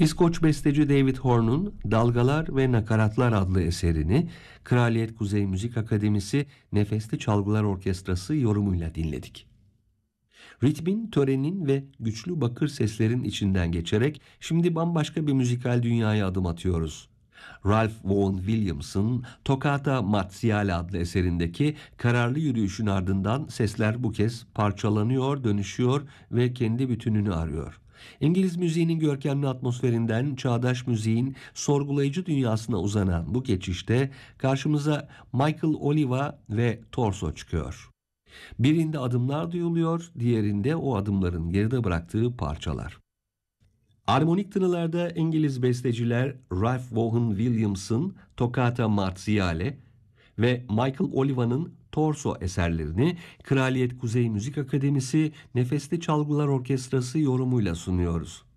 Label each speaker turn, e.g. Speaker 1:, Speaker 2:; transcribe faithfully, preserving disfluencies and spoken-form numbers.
Speaker 1: İskoç besteci David Horn'un Dalgalar ve Nakaratlar adlı eserini Kraliyet Kuzey Müzik Akademisi Nefesli Çalgılar Orkestrası yorumuyla dinledik. Ritmin, törenin ve güçlü bakır seslerin içinden geçerek şimdi bambaşka bir müzikal dünyaya adım atıyoruz. Ralph Vaughan Williams'ın Toccata Marziale adlı eserindeki kararlı yürüyüşün ardından sesler bu kez parçalanıyor, dönüşüyor ve kendi bütününü arıyor. İngiliz müziğinin görkemli atmosferinden çağdaş müziğin sorgulayıcı dünyasına uzanan bu geçişte karşımıza Michael Oliva ve Torso çıkıyor. Birinde adımlar duyuluyor, diğerinde o adımların geride bıraktığı parçalar. Armonik tınılarda İngiliz besteciler Ralph Vaughan Williams'ın Toccata Marziale ve Michael Oliva'nın Torso eserlerini Kraliyet Kuzey Müzik Akademisi Nefesli Çalgılar Orkestrası yorumuyla sunuyoruz.